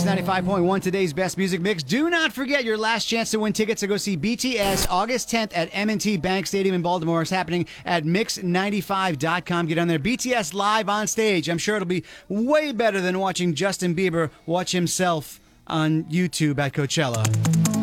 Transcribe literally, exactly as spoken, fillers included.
Mix ninety-five point one, today's best music mix. Do not forget your last chance to win tickets to go see B T S August tenth at M and T Bank Stadium in Baltimore. It's happening at mix ninety-five dot com. Get on there. B T S live on stage. I'm sure it'll be way better than watching Justin Bieber watch himself on YouTube at Coachella.